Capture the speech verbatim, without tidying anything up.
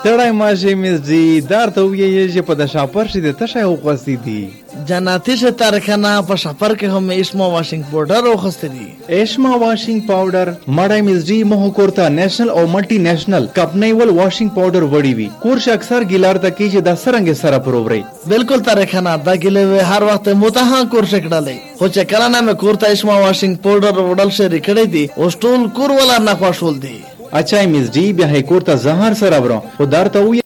ستړی ماشه مزدي دار ته ویې چې په د شاپر شي د تشه وغوستې دي جناتي شه تارکنه په شاپر کې هم اسما واشنګ پاوډر وغوستې دي. اسما واشنګ پاوډر مړی مزدي مه کورته نېشنل او ملټي نېشنل کمپنۍ ول واشنګ پاوډر وړي وي کورش اکثر ګیلار ته کې چې د سرنګ سره پرووري بالکل تارکنه دا ګلې هر وخت متها کورش کړلې خو چې کله نه مې کورته اسما واشنګ پاوډر وړل شری کړې دي او ټول کور ولا نه خوشول دي. اچھا مزدي بیا کورته زهر سره ورو خو دار ته